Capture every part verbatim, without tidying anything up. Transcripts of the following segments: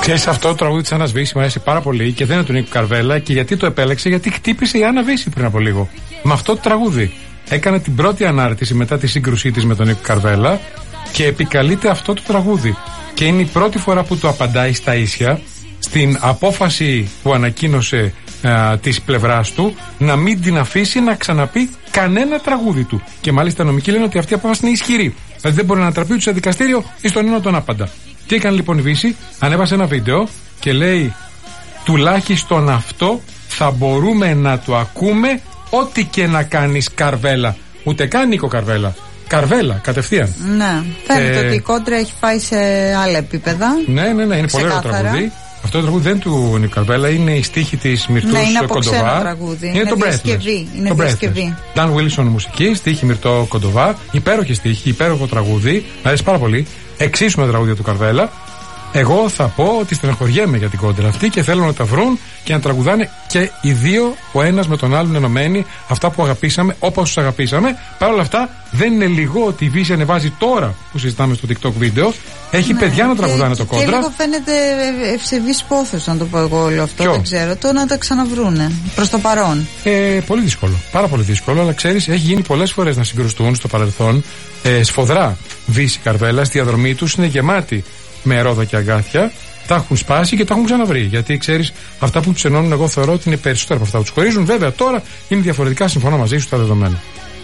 Ξέρεις, αυτό το τραγούδι της Άννας Βύση μου αρέσει πάρα πολύ και δεν είναι του Νίκου Καρβέλα. Και γιατί το επέλεξε? Γιατί χτύπησε η Άννα Βύση πριν από λίγο. Με αυτό το τραγούδι έκανε την πρώτη ανάρτηση μετά τη σύγκρουσή της με τον Νίκο Καρβέλα και επικαλείται αυτό το τραγούδι. Και είναι η πρώτη φορά που το απαντάει στα ίσια στην απόφαση που ανακοίνωσε α, της πλευράς του να μην την αφήσει να ξαναπεί κανένα τραγούδι του. Και μάλιστα νομικοί λένε ότι αυτή η απόφαση είναι ισχυρή. Δηλαδή δεν μπορεί να ανατραπεί ούτε σε δικαστήριο ή στον ένα τον άπαντα. Τι έκανε λοιπόν η Βύση? Ανέβασε ένα βίντεο και λέει τουλάχιστον αυτό θα μπορούμε να το ακούμε ό,τι και να κάνεις Καρβέλα. Ούτε καν Νίκο Καρβέλα. Καρβέλα, κατευθείαν. Ναι, φαίνεται ε... ότι η κόντρα έχει πάει σε άλλα επίπεδα. Ναι, ναι, ναι, είναι πολύ ωραίο τραγούδι. Αυτό το τραγούδι δεν είναι του Νίκο Καρβέλα, είναι η στίχη της Μυρτούς Κοντοβά. Ναι, είναι από ξένο τραγούδι. Είναι, είναι το διασκευή. Είναι το διασκευή. Dan Wilson μουσική, στίχη Μυρτώ Κοντοβά. Υπέροχη στίχη, υπέροχο τραγούδι. Μ' αρέσει πάρα πολύ. Εξίσου με τραγούδια του Καρβέλα. Εγώ θα πω ότι στεναχωριέμαι για την κόντρα αυτή και θέλω να τα βρουν και να τραγουδάνε και οι δύο, ο ένας με τον άλλον ενωμένοι, αυτά που αγαπήσαμε, όπως τους αγαπήσαμε. Παρ' όλα αυτά, δεν είναι λίγο ότι η Βύση ανεβάζει τώρα που συζητάμε στο TikTok βίντεο. Έχει ναι, παιδιά να τραγουδάνε το κόντρα. Και λίγο φαίνεται ευσεβής πόθος, να το πω εγώ όλο αυτό. Ποιο? Δεν ξέρω. Το να τα ξαναβρούνε προς το παρόν. Ε, πολύ δύσκολο. Πάρα πολύ δύσκολο. Αλλά ξέρεις, έχει γίνει πολλές φορές να συγκρουστούν στο παρελθόν. Ε, σφοδρά Βύση Καρβέλα, στη διαδρομή τους είναι γεμάτη με ρόδα και αγκάθια, τα έχουν σπάσει και τα έχουν ξαναβρει. Γιατί ξέρεις, αυτά που τους ενώνουν, εγώ θεωρώ ότι είναι περισσότερα από αυτά που τους χωρίζουν. Βέβαια, τώρα είναι διαφορετικά, συμφωνώ μαζί σου, τα δεδομένα.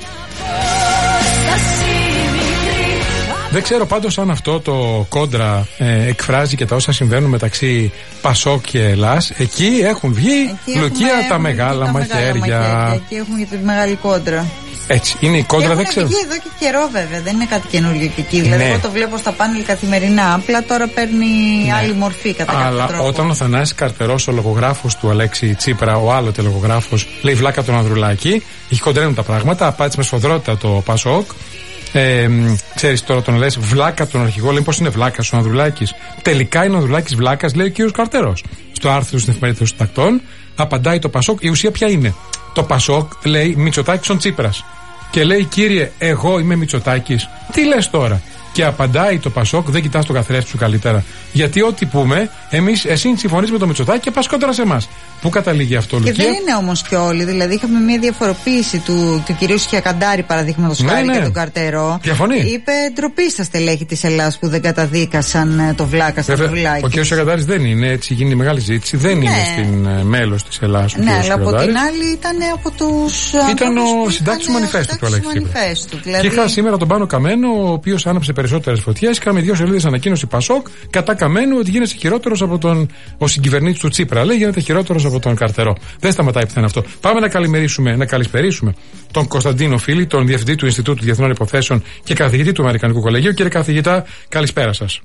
Δεν ξέρω πάντως αν αυτό το κόντρα ε, εκφράζει και τα όσα συμβαίνουν μεταξύ Πασόκ και Ελλάς. Εκεί έχουν βγει εκεί Λουκία έχουμε, τα μεγάλα τα μαχαίρια. μαχαίρια. Εκεί έχουν και τη μεγάλη κόντρα. Έτσι, είναι η κόντρα, δεν ξέρω. Έχει εδώ και καιρό βέβαια, δεν είναι κάτι καινούριο και εκεί. Δηλαδή, ναι. Εγώ το βλέπω στα πάνελ καθημερινά. Απλά τώρα παίρνει ναι. άλλη μορφή κατά κάποιο τρόπο. Αλλά όταν ο Θανάσης Καρτερός, ο λογογράφος του Αλέξη Τσίπρα, ο άλλοτε λογογράφος, λέει βλάκα τον Ανδρουλάκη, έχει κοντρένουν τα πράγματα, απάντησε με σφοδρότητα το Πασόκ. Ε, ξέρεις τώρα τον λες βλάκα τον αρχηγό, λέει πως είναι βλάκας ο Ανδρουλάκης. Τελικά είναι ο Ανδρουλάκης βλάκας, λέει ο κύριος Καρτερός. Στο άρθρο στην εφημερίδα των Τακτών απαντάει το Πασόκ. Η ουσία ποια είναι? Το Πασόκ λέει Μητσοτάκης ο Τσίπρας. Και λέει κύριε, εγώ είμαι Μητσοτάκης. Τι λες τώρα? Και απαντάει το Πασόκ, δεν κοιτάς τον καθρέφτη σου καλύτερα. Γιατί ό,τι πούμε, εμείς, εσύ συμφωνείς με το Μητσοτάκη και πας κόντρα σε εμάς. Πού καταλήγει αυτό, Λουκία? Και δεν είναι όμως και όλοι. Δηλαδή, είχαμε μια διαφοροποίηση του, του κυρίου Σιακαντάρη, παραδείγματος χάρη, ναι, ναι. και τον Καρτερό. Διαφωνεί. Είπε ντροπή στα στελέχη της Ελλάδας που δεν καταδίκασαν το βλάκα στα Ανδρουλάκη. Ο κύριος Σιακαντάρης δεν είναι, έτσι γίνει μεγάλη ζήτηση. Δεν ναι. είναι στην uh, μέλος της Ελλάδας. Ναι, αλλά από την άλλη ήταν από τους. Ήταν ο συντάκτης του μανιφέστου του Αλέξη Τσίπρα. Δηλαδή... Και είχα σήμερα τον Πάνο Καμένο, ο οποίος άναψε περισσότερες φωτιές. Είχαμε δύο σελίδες ανακοίνωση Πασόκ κατά Καμένου ότι γίνεσαι χειρότερος από τον. Ο συγκυβερνήτης του Τσίπρα λέει γίνεται χειρότερος από τον Καρτερό. Δεν σταματάει πιθανά αυτό. Πάμε να καλημερίσουμε, να καλησπερίσουμε τον Κωνσταντίνο Φίλη, τον διευθυντή του Ινστιτούτου Διεθνών Υποθέσεων και καθηγητή του Αμερικανικού Κολεγίου. Κύριε καθηγητά, καλησπέρα σας.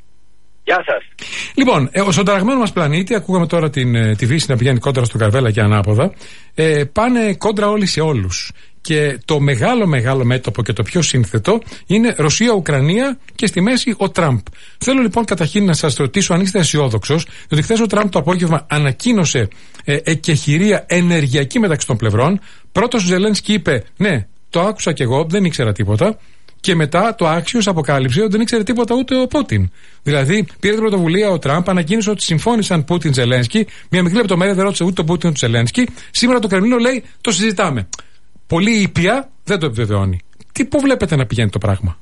Γεια σας. Λοιπόν, ε, στον ταραγμένο μας πλανήτη, ακούγαμε τώρα την, τη Βύση να πηγαίνει κόντρα στον Καρβέλα και ανάποδα. Ε, πάνε κόντρα όλοι σε όλους. Και το μεγάλο μεγάλο μέτωπο και το πιο σύνθετο είναι Ρωσία-Ουκρανία και στη μέση ο Τραμπ. Θέλω λοιπόν καταρχήν να σας ρωτήσω αν είστε αισιόδοξος, διότι χθες ο Τραμπ το απόγευμα ανακοίνωσε ε, εκεχηρία ενεργειακή μεταξύ των πλευρών. Πρώτος ο Ζελένσκι είπε, ναι, το άκουσα κι εγώ, δεν ήξερα τίποτα. Και μετά το Άξιος αποκάλυψε ότι δεν ήξερε τίποτα ούτε ο Πούτιν. Δηλαδή, πήρε την πρωτοβουλία ο Τραμπ, ανακοίνωσε ότι συμφώνησαν Πούτιν-Ζελένσκι. Μια μικρή λεπτομέρεια δεν ρώτησε ούτε τον Πούτιν ούτε τον Ζελένσκι. Σήμερα το Κρεμλίνο λέει, το συζητάμε. Πολύ ήπια, δεν το επιβεβαιώνει. Τι, πού βλέπετε να πηγαίνει το πράγμα?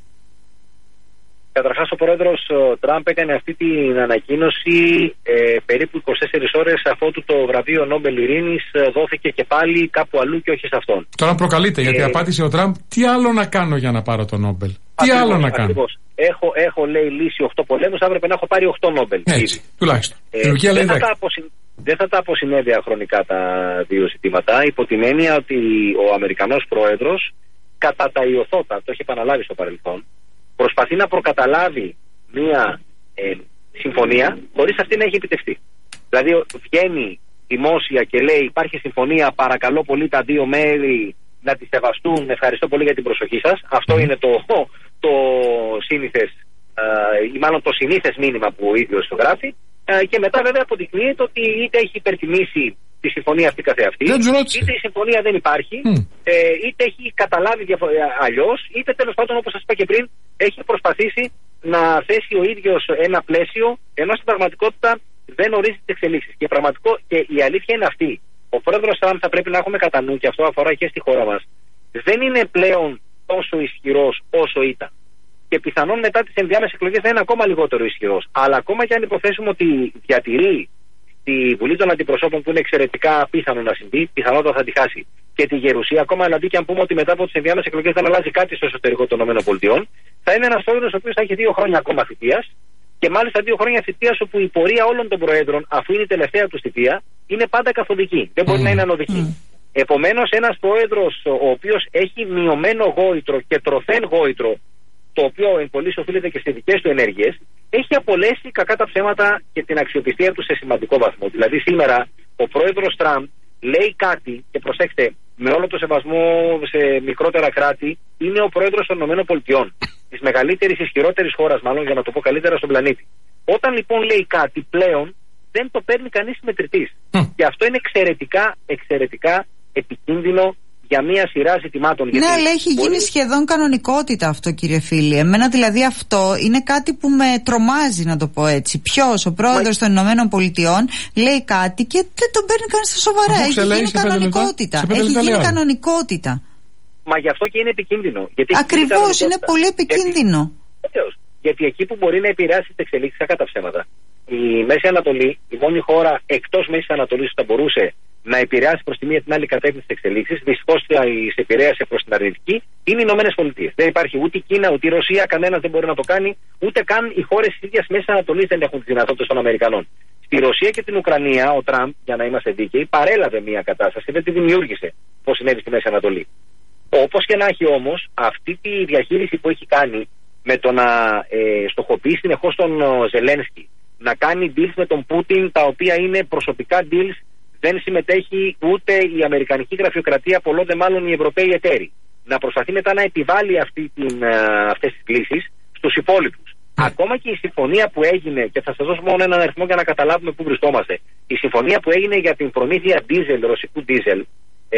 Καταρχάς ο πρόεδρος ο Τραμπ έκανε αυτή την ανακοίνωση ε, περίπου είκοσι τέσσερις ώρες αφότου το βραβείο Νόμπελ Ειρήνης δόθηκε και πάλι κάπου αλλού και όχι σε αυτόν. Τώρα προκαλείται ε, γιατί απάντησε ο Τραμπ, τι άλλο να κάνω για να πάρω το Νόμπελ. Τι ακριβώς, άλλο να κάνω. Ακριβώς. Έχω, έχω λέει λύσει οκτώ πολέμους, θα έπρεπε να έχω πάρει οκτώ Νόμπελ. Έτσι, τουλάχιστον. Ε, δεν, θα αποσυ... δεν θα τα αποσυνέβεια χρονικά τα δύο ζητήματα, υπό την έννοια ότι ο Αμερικανός πρόεδρος κατά τα ιωθώτα, το έχει επαναλάβει στο παρελθόν, προσπαθεί να προκαταλάβει μία ε, συμφωνία χωρίς αυτή να έχει επιτευχθεί. Δηλαδή βγαίνει δημόσια και λέει υπάρχει συμφωνία, παρακαλώ πολύ τα δύο μέρη να τη σεβαστούν, ευχαριστώ πολύ για την προσοχή σας. Αυτό είναι το, το σύνηθες ή μάλλον το συνήθες μήνυμα που ο ίδιος γράφει ε, και μετά βέβαια αποδεικνύεται ότι είτε έχει υπερτιμήσει τη συμφωνία αυτή καθεαυτή, είτε η συμφωνία δεν υπάρχει, mm. ε, είτε έχει καταλάβει διαφο- αλλιώς, είτε τέλος πάντων όπως σας είπα και πριν έχει προσπαθήσει να θέσει ο ίδιος ένα πλαίσιο, ενώ στην πραγματικότητα δεν ορίζει τις εξελίξεις. Και, πραγματικό, και η αλήθεια είναι αυτή. Ο πρόεδρος Τραμπ, θα πρέπει να έχουμε κατά νου, και αυτό αφορά και στη χώρα μας, δεν είναι πλέον τόσο ισχυρός όσο ήταν. Και πιθανόν μετά τις ενδιάμεσες εκλογές θα είναι ακόμα λιγότερο ισχυρός. Αλλά ακόμα και αν υποθέσουμε ότι διατηρεί τη Βουλή των Αντιπροσώπων, που είναι εξαιρετικά πιθανό να συμβεί, πιθανότατα θα τη χάσει. Και τη Γερουσία, ακόμα δηλαδή και αν πούμε ότι μετά από τις ενδιάμεσες εκλογές δεν αλλάζει κάτι στο εσωτερικό των ΗΠΑ, θα είναι ένας πρόεδρος ο οποίος θα έχει δύο χρόνια ακόμα θητείας. Και μάλιστα δύο χρόνια θητείας όπου η πορεία όλων των προέδρων, αφού είναι η τελευταία του θητεία, είναι πάντα καθοδική. Δεν μπορεί mm. να είναι ανωδική. Mm. Επομένως, ένας πρόεδρος ο οποίος έχει μειωμένο γόητρο και τροθέν γόητρο, το οποίο εν πολλοίς οφείλεται και στις δικές του ενέργειες, έχει απολέσει κακά τα ψέματα και την αξιοπιστία του σε σημαντικό βαθμό. Δηλαδή, σήμερα ο πρόεδρος Τραμπ λέει κάτι, και προσέξτε, με όλο το σεβασμό σε μικρότερα κράτη, είναι ο πρόεδρος των ΗΠΑ, της μεγαλύτερης, ισχυρότερης χώρας, μάλλον για να το πω καλύτερα, στον πλανήτη. Όταν λοιπόν λέει κάτι, πλέον δεν το παίρνει κανείς μετρητής. Mm. Και αυτό είναι εξαιρετικά, εξαιρετικά επικίνδυνο για μία σειρά ζητημάτων. Ναι, αλλά έχει μπορεί... γίνει σχεδόν κανονικότητα αυτό, κύριε Φίλη. Εμένα δηλαδή αυτό είναι κάτι που με τρομάζει, να το πω έτσι. Ποιος, ο πρόεδρος Μα... των Ηνωμένων Πολιτειών, λέει κάτι και δεν τον παίρνει κανείς στα σοβαρά. Έχει γίνει κανονικότητα. Έχει γίνει κανονικότητα. Μα γι' αυτό και είναι επικίνδυνο. Ακριβώς, είναι πολύ επικίνδυνο. Γιατί, γιατί εκεί που μπορεί να επηρεάσει τις εξελίξεις, κατά τα ψέματα, η Μέση Ανατολή, η μόνη χώρα εκτός Μέσης Ανατολής που θα μπορούσε να επηρεάσει προς τη μία την άλλη κατεύθυνση της εξελίξης, δυστυχώς σε επηρέασε προς την αρνητική, είναι οι Ηνωμένες Πολιτείες. Δεν υπάρχει ούτε η Κίνα, ούτε η Ρωσία, κανένας δεν μπορεί να το κάνει, ούτε καν οι χώρες της ίδιας Μέσης Ανατολής δεν έχουν τις δυνατότητες των Αμερικανών. Στη Ρωσία και την Ουκρανία, ο Τραμπ, για να είμαστε δίκαιοι, παρέλαβε μια κατάσταση, δεν τη δημιούργησε, όπως συνέβη στη Μέση Ανατολή. Όπως και να έχει όμως, αυτή τη διαχείριση που έχει κάνει με το να ε, στοχοποιεί συνεχώς τον Ζελένσκι, να κάνει deals με τον Πούτιν, τα οποία είναι προσωπικά deals, δεν συμμετέχει ούτε η Αμερικανική γραφειοκρατία, πολλό δε μάλλον οι Ευρωπαίοι εταίροι. Να προσπαθεί μετά να επιβάλλει αυτή την, αυτές τις κλήσεις στους υπόλοιπους. Mm. Ακόμα και η συμφωνία που έγινε, και θα σας δώσω μόνο έναν αριθμό για να καταλάβουμε πού βρισκόμαστε, η συμφωνία που έγινε για την προμήθεια diesel, ρωσικού diesel, ε,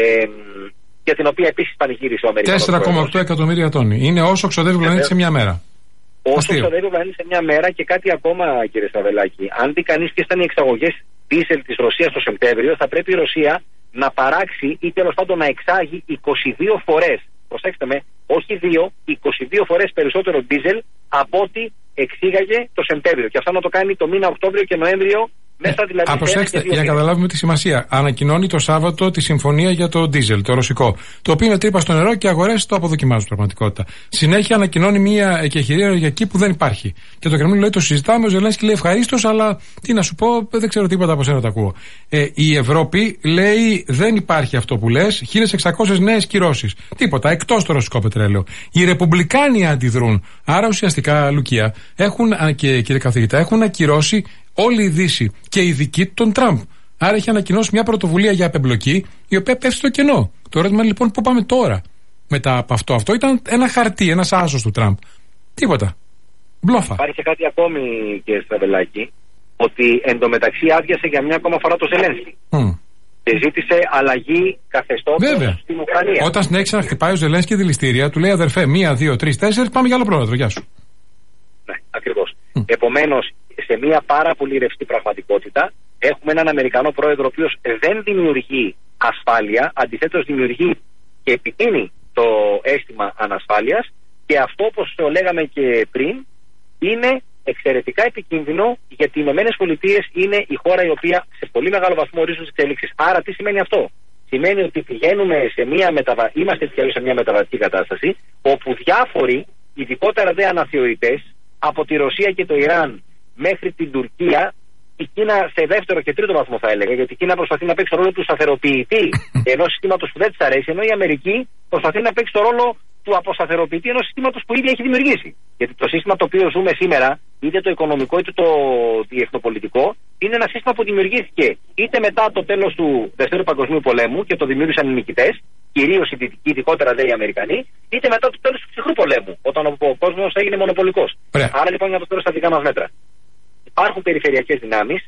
για την οποία επίσης πανηγύρισε ο Αμερικανός. τέσσερα κόμμα οκτώ εκατομμύρια τόνοι. Είναι όσο ξοδεύει ο πλανήτης σε μια μέρα. Όσο ξοδεύει ο πλανήτης σε μια μέρα, και κάτι ακόμα, κύριε Στραβελάκη. Αν δει κανείς ποιες ήταν οι εξαγωγές diesel της Ρωσίας το Σεπτέμβριο, θα πρέπει η Ρωσία να παράξει ή τέλος πάντων να εξάγει είκοσι δύο φορές, προσέξτε με, όχι δύο, είκοσι δύο φορές περισσότερο diesel από ό,τι εξήγαγε το Σεπτέμβριο. Και αυτό να το κάνει το μήνα Οκτώβριο και Νοέμβριο. Μέσα δηλαδή. Α, προσέξτε, για να καταλάβουμε τη σημασία. Ανακοινώνει το Σάββατο τη συμφωνία για το ντίζελ, το ρωσικό. Το οποίο είναι τρύπα στο νερό και οι αγορές το αποδοκιμάζουν πραγματικότητα. Συνέχεια ανακοινώνει μια εκεχηρία για εκεί που δεν υπάρχει. Και το Κρεμλίνο λέει: το συζητάμε. Ο Ζελένσκι λέει: ευχαρίστως, αλλά τι να σου πω, δεν ξέρω τίποτα από σένα, τα ακούω. Ε, η Ευρώπη λέει: δεν υπάρχει αυτό που λες. χίλιες εξακόσιες νέες κυρώσεις. Τίποτα, εκτός το ρωσικό πετρέλαιο. Οι Ρεπουμπλικάνοι αντιδρούν. Άρα ουσιαστικά, Λουκία, έχουν, και κύριε καθηγητά, έχουν ακυρώσει όλη η Δύση και η δική των Τραμπ. Άρα έχει ανακοινώσει μια πρωτοβουλία για απεμπλοκή, η οποία πέφτει στο κενό. Το ερώτημα είναι λοιπόν πού πάμε τώρα μετά από αυτό. Αυτό ήταν ένα χαρτί, ένας άσος του Τραμπ. Τίποτα. Μπλόφα. Υπάρχει κάτι ακόμη, κύριε Στραβελάκη, ότι εντωμεταξύ άδειασε για μια ακόμα φορά το Ζελένσκι. Mm. Και ζήτησε αλλαγή καθεστώτος στην Ουκρανία. Όταν συνέχισε να χτυπάει ο Ζελένσκι δηληστήρια, του λέει: αδερφέ, μία, δύο, τρεις, τέσσερις, πάμε για άλλο πρόεδρο. Γεια σου. Ναι, ακριβώς. Mm. Επομένως, σε μια πάρα πολύ ρευστή πραγματικότητα, έχουμε έναν Αμερικανό πρόεδρο ο οποίος δεν δημιουργεί ασφάλεια, αντιθέτως δημιουργεί και επιτείνει το αίσθημα ανασφάλειας, και αυτό, όπως το λέγαμε και πριν, είναι εξαιρετικά επικίνδυνο, γιατί οι Ηνωμένες Πολιτείες είναι η χώρα η οποία σε πολύ μεγάλο βαθμό ορίζουν τις εξελίξεις. Άρα τι σημαίνει αυτό? Σημαίνει ότι πηγαίνουμε σε μια μεταβα... είμαστε σε μια μεταβατική κατάσταση, όπου διάφοροι, ειδικότερα δε αναθεωρητές, από τη Ρωσία και το Ιράν μέχρι την Τουρκία, η Κίνα σε δεύτερο και τρίτο βαθμό θα έλεγα, γιατί η Κίνα προσπαθεί να παίξει το ρόλο του σταθεροποιητή ενός συστήματος που δεν της αρέσει, ενώ η Αμερική προσπαθεί να παίξει το ρόλο του αποσταθεροποιητή ενός συστήματος που ήδη έχει δημιουργήσει. Γιατί το σύστημα το οποίο ζούμε σήμερα, είτε το οικονομικό είτε το διεθνοπολιτικό, είναι ένα σύστημα που δημιουργήθηκε είτε μετά το τέλος του Δευτέρου Παγκοσμίου Πολέμου και το δημιούργησαν οι νικητές, κυρίως οι δυτικοί, ειδικότερα δε οι Αμερικανοί, είτε μετά το τέλος του ψυχρού πολέμου, όταν ο κόσμος έγινε μονοπολικός. Άρα λοιπόν, για το τέλος στα δικά μας μέτρα. Υπάρχουν περιφερειακές δυνάμεις,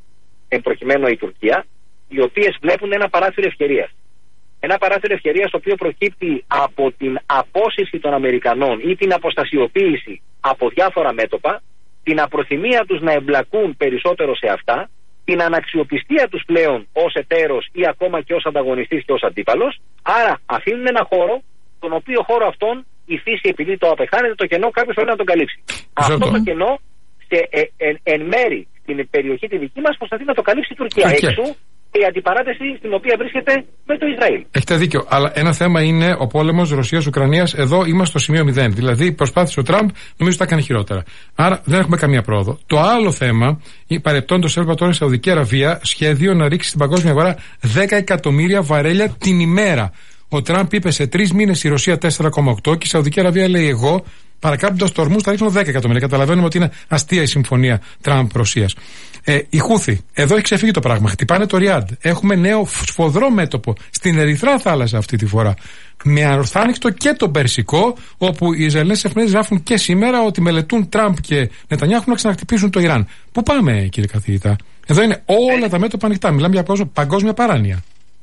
εν προκειμένου η Τουρκία, οι οποίες βλέπουν ένα παράθυρο ευκαιρίας. Ένα παράθυρο ευκαιρίας το οποίο προκύπτει από την απόσυρση των Αμερικανών ή την αποστασιοποίηση από διάφορα μέτωπα, την απροθυμία τους να εμπλακούν περισσότερο σε αυτά, την αναξιοπιστία τους πλέον ως εταίρος ή ακόμα και ως ανταγωνιστής και ως αντίπαλος. Άρα αφήνουν ένα χώρο, τον οποίο χώρο αυτόν η φύση, επειδή το απεχάνεται το κενό, κάποιος πρέπει να τον καλύψει. Αυτό το κενό σε, ε, ε, εν μέρη στην περιοχή τη δική μας προσπαθεί να το καλύψει η Τουρκία. Okay. Έξω η αντιπαράθεση στην οποία βρίσκεται με το Ισραήλ. Έχετε δίκιο. Αλλά ένα θέμα είναι ο πόλεμος Ρωσίας-Ουκρανίας. Εδώ είμαστε στο σημείο μηδέν. Δηλαδή, προσπάθησε ο Τραμπ, νομίζω τα έκανε χειρότερα. Άρα δεν έχουμε καμία πρόοδο. Το άλλο θέμα, παρεπτόντως έλαβε τώρα η Σαουδική Αραβία σχέδιο να ρίξει στην παγκόσμια αγορά δέκα εκατομμύρια βαρέλια την ημέρα. Ο Τραμπ είπε σε τρεις μήνες η Ρωσία τέσσερα κόμμα οκτώ και η Σαουδική Αραβία λέει εγώ. Παρακάμπτοντας το ορμούς θα ρίξουν δέκα εκατομμύρια. Καταλαβαίνουμε ότι είναι αστεία η συμφωνία Τραμπ-Ρωσίας. Ε, η Χούθη, εδώ έχει ξεφύγει το πράγμα. Χτυπάνε το Ριάντ. Έχουμε νέο σφοδρό μέτωπο στην Ερυθρά θάλασσα αυτή τη φορά. Με αρθάνικτο και τον Περσικό, όπου οι Ισραηλινές εφημερίδες γράφουν και σήμερα ότι μελετούν Τραμπ και Νετανιάχου να ξαναχτυπήσουν το Ιράν. Πού πάμε, κύριε καθηγητά? Εδώ είναι όλα τα μέτωπα ανοιχτά. Μιλάμε για παγκόσμια παράνοια.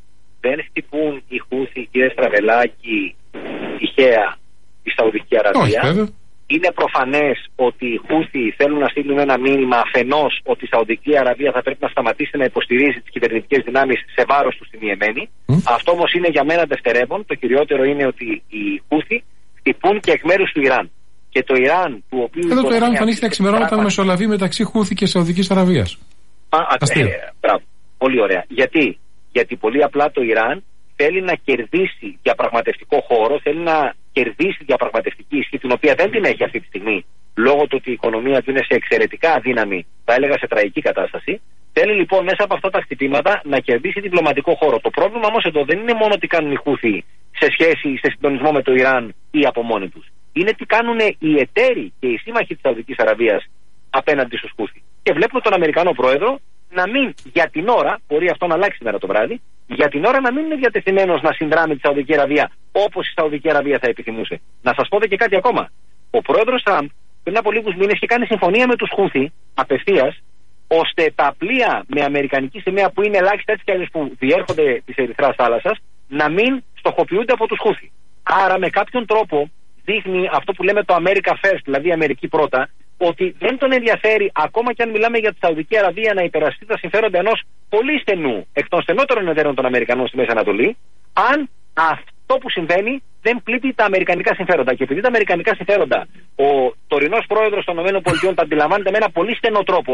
Δεν χτυπούν οι Χούθη, κύριε Στραβελάκη, τυχαία η Σαουδική Αραβία. Όχι, είναι προφανές ότι οι Χούθη θέλουν να στείλουν ένα μήνυμα αφενός ότι η Σαουδική Αραβία θα πρέπει να σταματήσει να υποστηρίζει τις κυβερνητικές δυνάμεις σε βάρος του στην Ιεμένη. Mm. Αυτό όμως είναι για μένα δευτερεύον. Το κυριότερο είναι ότι οι Χούθη χτυπούν και εκ μέρους του Ιράν. Και το Ιράν, του οποίου. Εδώ το Ιράν θα ανοίξει τα ξημερώματα πράγμα... μεσολαβεί μεταξύ Χούθη και Σαουδικής Αραβίας. Α, ε, μπράβο. Πολύ ωραία. Γιατί? Γιατί πολύ απλά το Ιράν θέλει να κερδίσει διαπραγματευτικό χώρο, θέλει να κερδίσει διαπραγματευτική ισχύ, την οποία δεν την έχει αυτή τη στιγμή, λόγω του ότι η οικονομία του είναι σε εξαιρετικά αδύναμη, θα έλεγα σε τραγική κατάσταση. Θέλει λοιπόν μέσα από αυτά τα χτυπήματα να κερδίσει διπλωματικό χώρο. Το πρόβλημα όμως εδώ δεν είναι μόνο τι κάνουν οι Χούθοι σε σχέση, σε συντονισμό με το Ιράν ή από μόνοι τους. Είναι τι κάνουν οι εταίροι και οι σύμμαχοι της Σαουδικής Αραβίας απέναντι στους Χούθοι. Και βλέπουμε τον Αμερικανό πρόεδρο να μην για την ώρα, μπορεί αυτό να αλλάξει σήμερα το βράδυ, για την ώρα να μην είναι διατεθειμένος να συνδράμει τη Σαουδική Αραβία όπως η Σαουδική Αραβία θα επιθυμούσε. Να σας πω και κάτι ακόμα. Ο πρόεδρος Τραμπ πριν από λίγους μήνες είχε κάνει συμφωνία με τους Χούθη απευθείας, ώστε τα πλοία με αμερικανική σημαία που είναι ελάχιστα έτσι κι αλλιώς που διέρχονται της Ερυθράς θάλασσας να μην στοχοποιούνται από τους Χούθη. Άρα με κάποιον τρόπο δείχνει αυτό που λέμε το America First, δηλαδή Αμερική πρώτα, ότι δεν τον ενδιαφέρει, ακόμα και αν μιλάμε για τη Σαουδική Αραβία, να υπερασπιστεί τα συμφέροντα ενός πολύ στενού, εκ των στενότερων εταίρων των Αμερικανών στη Μέση Ανατολή, αν αυτό που συμβαίνει δεν πλήττει τα αμερικανικά συμφέροντα. Και επειδή τα αμερικανικά συμφέροντα ο τωρινός πρόεδρος των ΗΠΑ τα αντιλαμβάνεται με ένα πολύ στενό τρόπο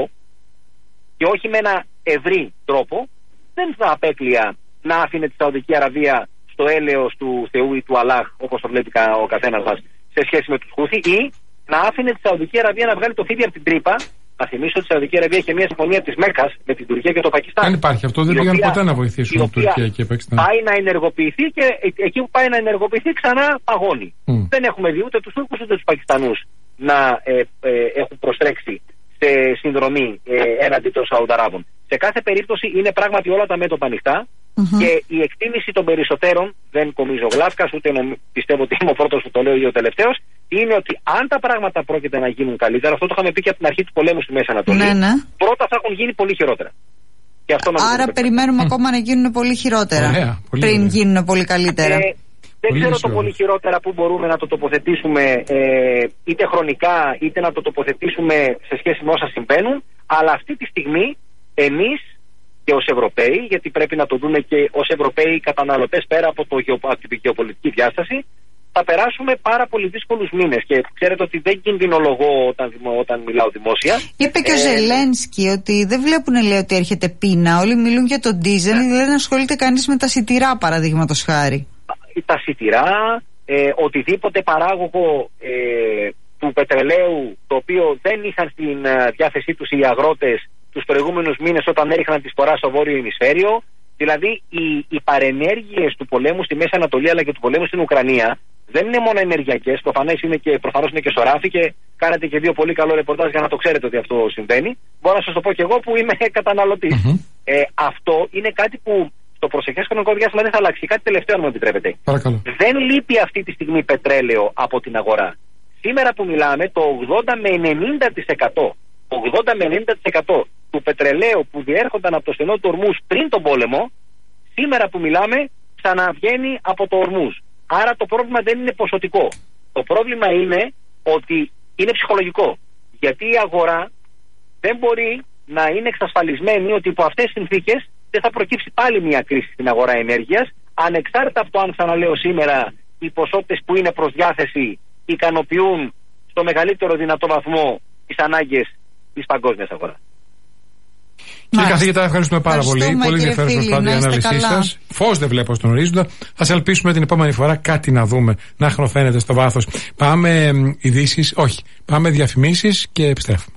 και όχι με ένα ευρύ τρόπο, δεν θα απέκλεια να άφηνε τη Σαουδική Αραβία στο έλεος του Θεού ή του Αλλάχ, όπως το βλέπει ο καθένας μας, σε σχέση με τους Χούθη, ή να άφηνε τη Σαουδική Αραβία να βγάλει το φίδι από την τρύπα. Να θυμίσω ότι η Σαουδική Αραβία είχε μια συμφωνία της Μέκκας με την Τουρκία και το Πακιστάν. Δεν υπάρχει αυτό, δεν πήγαν ποτέ να βοηθήσουν την Τουρκία και Πακιστάν. Πάει να ενεργοποιηθεί και εκεί που πάει να ενεργοποιηθεί ξανά παγώνει. Mm. Δεν έχουμε δει ούτε τους Τούρκους ούτε τους Πακιστανούς να ε, ε, έχουν προστρέξει σε συνδρομή ε, έναντι των Σαουδαράβων. Σε κάθε περίπτωση είναι πράγματι όλα τα μέτωπα ανοιχτά. Mm-hmm. Και η εκτίμηση των περισσότερων, δεν κομίζω γλάσκας, ούτε πιστεύω ότι είμαι ο πρώτος που το λέω ή ο τελευταίος, είναι ότι αν τα πράγματα πρόκειται να γίνουν καλύτερα, αυτό το είχαμε πει και από την αρχή του πολέμου στη Μέση Ανατολή, ναι, ναι. πρώτα θα έχουν γίνει πολύ χειρότερα. Και αυτό να Άρα περιμένουμε mm. ακόμα να γίνουν πολύ χειρότερα. Ωραία, πολύ πριν ωραία. γίνουν πολύ καλύτερα. Ε, δεν πολύ ξέρω το πολύ χειρότερα που μπορούμε να το τοποθετήσουμε ε, είτε χρονικά είτε να το τοποθετήσουμε σε σχέση με όσα συμβαίνουν, αλλά αυτή τη στιγμή εμείς και ως Ευρωπαίοι, γιατί πρέπει να το δούμε και ως Ευρωπαίοι καταναλωτές πέρα από, το, από την γεωπολιτική διάσταση, θα περάσουμε πάρα πολύ δύσκολους μήνες. Και ξέρετε ότι δεν κινδυνολογώ όταν, όταν μιλάω δημόσια. Είπε και ε, ο Ζελένσκι ότι δεν βλέπουν, λέει, ότι έρχεται πείνα. Όλοι μιλούν για τον ντίζελ, ναι. δεν ασχολείται κανείς με τα σιτηρά, παραδείγματος χάρη. Τα σιτηρά, ε, οτιδήποτε παράγωγο ε, του πετρελαίου, το οποίο δεν είχαν στην διάθεσή τους οι αγρότες τους προηγούμενους μήνες όταν έριχναν τη σπορά στο βόρειο ημισφαίριο. Δηλαδή οι, οι παρενέργειες του πολέμου στη Μέση Ανατολή αλλά και του πολέμου στην Ουκρανία δεν είναι μόνο ενεργειακές, προφανώς είναι και, προφανώς είναι και σωράφι και κάνατε και δύο πολύ καλό ρεπορτάζ για να το ξέρετε ότι αυτό συμβαίνει. Μπορώ να σας το πω και εγώ που είμαι καταναλωτής. Mm-hmm. Ε, αυτό είναι κάτι που στο προσεχές χρονικό διάστημα δεν θα αλλάξει. Κάτι τελευταίο, αν μου επιτρέπετε. Παρακαλώ. Δεν λείπει αυτή τη στιγμή πετρέλαιο από την αγορά. Σήμερα που μιλάμε, το ογδόντα με ενενήντα τοις εκατό ογδόντα με ενενήντα τοις εκατό του πετρελαίου που διέρχονταν από το στενό του Ορμούζ πριν τον πόλεμο, σήμερα που μιλάμε ξαναβγαίνει από το Ορμούζ. Άρα το πρόβλημα δεν είναι ποσοτικό. Το πρόβλημα είναι ότι είναι ψυχολογικό. Γιατί η αγορά δεν μπορεί να είναι εξασφαλισμένη ότι υπό αυτές τις συνθήκες δεν θα προκύψει πάλι μια κρίση στην αγορά ενέργειας, ανεξάρτητα από το αν, ξαναλέω σήμερα, οι ποσότητες που είναι προς διάθεση ικανοποιούν στο μεγαλύτερο δυνατό βαθμό τις ανάγκες της παγκόσμιας αγοράς. Κύριε καθηγητά, ευχαριστούμε πάρα πολύ. Πολύ ενδιαφέρουσα πάντα η ανάλυση σας. Φως δεν βλέπω στον ορίζοντα. Ας ελπίσουμε την επόμενη φορά κάτι να δούμε, να χρονοφαίνεται στο βάθος. Πάμε ειδήσεις, όχι. Πάμε διαφημίσεις και επιστρέφουμε.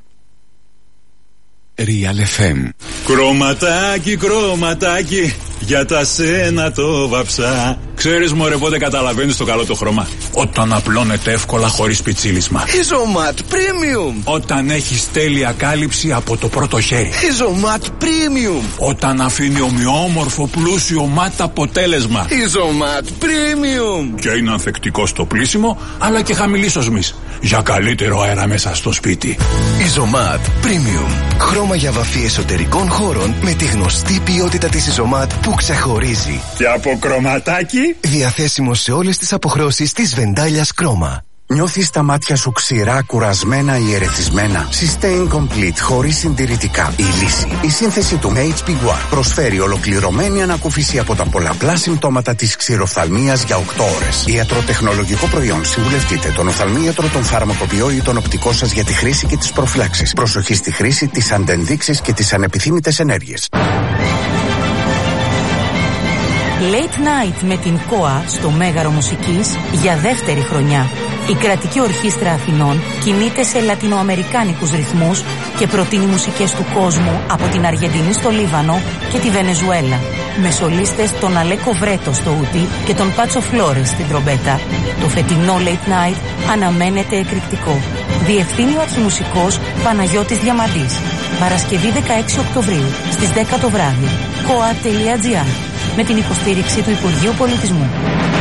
Real εφ εμ. Κρωματάκι, κρωματάκι, για τα σένα το βαψά. Ξέρεις μωρέ πότε καταλαβαίνεις το καλό το χρώμα? Όταν απλώνεται εύκολα χωρίς πιτσίλισμα. Isomat Premium. Όταν έχεις τέλεια κάλυψη από το πρώτο χέρι. Isomat Premium. Όταν αφήνει ομοιόμορφο πλούσιο ματ αποτέλεσμα. Isomat Premium. Και είναι ανθεκτικό στο πλήσιμο, αλλά και χαμηλής οσμής, για καλύτερο αέρα μέσα στο σπίτι. Isomat Premium. Χρώμα για βαφή εσωτερικών χώρων με τη γνωστή ποιότητα της Isomat που ξεχωρίζει. Και από κρωματάκι, διαθέσιμο σε όλες τις αποχρώσεις της Βεντάλιας Κρόμα. Νιώθεις τα μάτια σου ξηρά, κουρασμένα ή ερεθισμένα? Sustain Complete χωρίς συντηρητικά. Η λύση. Η σύνθεση του έιτς πι Guard προσφέρει ολοκληρωμένη ανακούφιση από τα πολλαπλά συμπτώματα της ξηροφθαλμίας για οκτώ ώρες. Ιατροτεχνολογικό προϊόν. Συμβουλευτείτε τον οφθαλμίατρο, τον φαρμακοποιό ή τον οπτικό σας για τη χρήση και τις προφυλάξεις. Προσοχή στη χρήση, τις αντενδείξεις και τις ανεπιθύμητες ενέργειες. Late Night με την ΚΟΑ στο Μέγαρο Μουσικής για δεύτερη χρονιά. Η κρατική ορχήστρα Αθηνών κινείται σε λατινοαμερικάνικους ρυθμούς και προτείνει μουσικές του κόσμου από την Αργεντινή στο Λίβανο και τη Βενεζουέλα. Με σολίστες τον Αλέκο Βρέτο στο ούτι και τον Πάτσο Φλόρες στην τρομπέτα. Το φετινό Late Night αναμένεται εκρηκτικό. Διευθύνει ο αρχιμουσικός Παναγιώτης Διαμαντής. Παρασκευή δεκαέξι Οκτωβρίου στις δέκα το βράδυ. κοα τελεία τζι άρ με την υποστήριξη του Υπουργείου Πολιτισμού.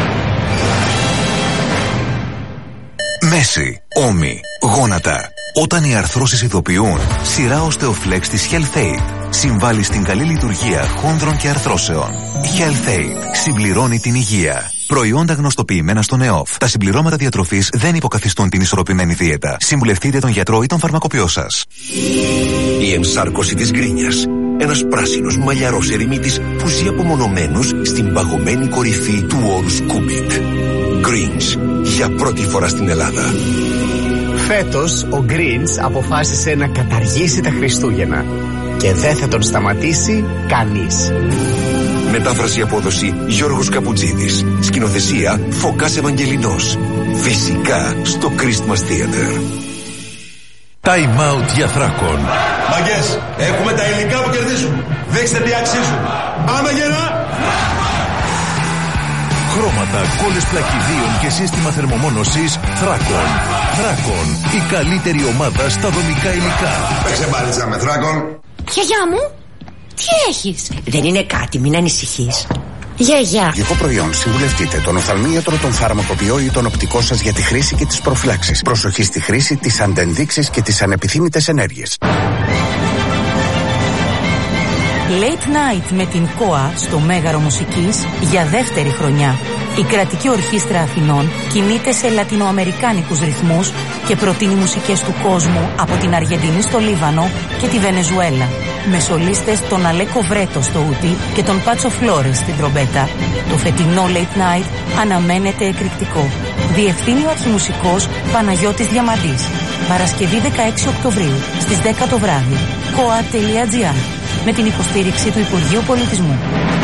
Μέση, ώμοι, γόνατα. Όταν οι αρθρώσεις ειδοποιούν, σειρά Osteoflex της HealthAid συμβάλλει στην καλή λειτουργία χόνδρων και αρθρώσεων. HealthAid συμπληρώνει την υγεία. Προϊόντα γνωστοποιημένα στον ΕΟΦ. Τα συμπληρώματα διατροφής δεν υποκαθιστούν την ισορροπημένη δίαιτα. Συμβουλευτείτε τον γιατρό ή τον φαρμακοποιό σας. Η ενσάρκωση της γκρίνιας. Ένας πράσινος μαλλιαρός ερημίτης που ζει απομονωμένος στην παγωμένη κορυφή του όρους Κούμπιτ. Greens, για πρώτη φορά στην Ελλάδα. Φέτος ο Greens αποφάσισε να καταργήσει τα Χριστούγεννα και δεν θα τον σταματήσει κανείς. Μετάφραση απόδοση Γιώργος Καπουτζίδης. Σκηνοθεσία Φωκάς Ευαγγελινός. Φυσικά στο Christmas Theater. Time out για Θράκον. Μαγκές, έχουμε τα υλικά που κερδίζουν. Δείξτε τι αξίζουν. Πάμε γερά! Χρώματα, κόλλες πλακιδίων και σύστημα θερμομόνωσης Θράκον. Θράκον, η καλύτερη ομάδα στα δομικά υλικά. Παίξε μπάλιτσα με Θράκον. Γιαγιά μου, τι έχεις? Δεν είναι κάτι, μην ανησυχείς. Γιαγιά. Γικό προϊόν. Συμβουλευτείτε τον οφθαλμίατρο, τον φαρμακοποιό ή τον οπτικό σας για τη χρήση και τις προφυλάξεις. Προσοχή στη χρήση, τις αντενδείξεις και τις ανεπιθύμητες ενέργειες. Late Night με την ΚΟΑ στο Μέγαρο Μουσικής για δεύτερη χρονιά. Η κρατική ορχήστρα Αθηνών κινείται σε λατινοαμερικάνικους ρυθμούς και προτείνει μουσικές του κόσμου από την Αργεντινή στο Λίβανο και τη Βενεζουέλα. Με σολίστες τον Αλέκο Βρέτο στο ούτι και τον Πάτσο Φλόρες στην τρομπέτα. Το φετινό Late Night αναμένεται εκρηκτικό. Διευθύνει ο αρχιμουσικός Παναγιώτης Διαμαντής. Παρασκευή δεκαέξι Οκτωβρίου στις δέκα το βράδυ. κοα τελεία τζι άρ με την υποστήριξη του Υπουργείου Πολιτισμού.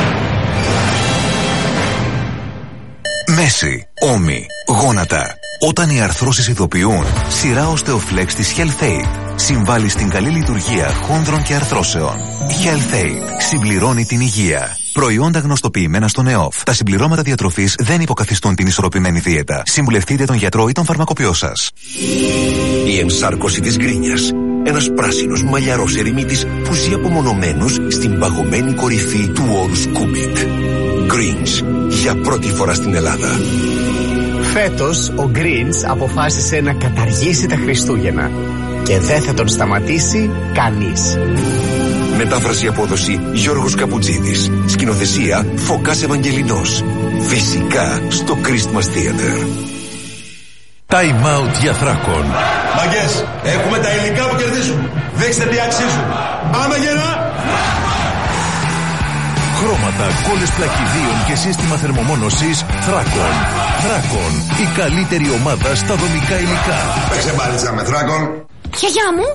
Μέση, ώμοι, γόνατα. Όταν οι αρθρώσεις ειδοποιούν, σειρά Osteoflex της HealthAid συμβάλλει στην καλή λειτουργία χόνδρων και αρθρώσεων. HealthAid συμπληρώνει την υγεία. Προϊόντα γνωστοποιημένα στον ΕΟΦ. Τα συμπληρώματα διατροφής δεν υποκαθιστούν την ισορροπημένη δίαιτα. Συμβουλευτείτε τον γιατρό ή τον φαρμακοποιό σας. Η ενσάρκωση της γκρίνιας. Ένας πράσινος μαλλιαρός ερημίτης που ζει απομονωμένος στην παγωμένη κορυφή του όρους Κούμπιτ. Greens, για πρώτη φορά στην Ελλάδα. Φέτος ο Greens αποφάσισε να καταργήσει τα Χριστούγεννα και δεν θα τον σταματήσει κανείς. Μετάφραση απόδοση Γιώργος Καπουτζίδης. Σκηνοθεσία Φωκάς Ευαγγελινός. Φυσικά στο Christmas Theater. Time out για Θράκον. Μαγκές, έχουμε τα υλικά που κερδίζουν. Δείξτε τι αξίζουν. Πάμε γερά! Χρώματα, κόλλες πλακιδίων και σύστημα θερμομόνωσης Θράκον. Θράκον, η καλύτερη ομάδα στα δομικά υλικά. Παίξε μπάλιτσα με Θράκον. Γιαγιά μου,